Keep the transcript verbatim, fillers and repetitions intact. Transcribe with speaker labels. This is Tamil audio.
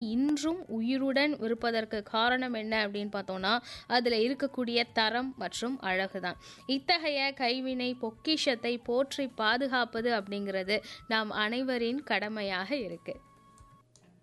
Speaker 1: இன்றும் உயிருடன் இருப்பதற்கு காரணம் என்ன அப்படின்னு பார்த்தோம்னா அதில் இருக்கக்கூடிய தரம் மற்றும் அழகு தான். இத்தகைய கைவினை பொக்கிஷத்தை போற்றி பாதுகாப்பது அப்படிங்கிறது நாம் அனைவரின் கடமையாக இருக்கு.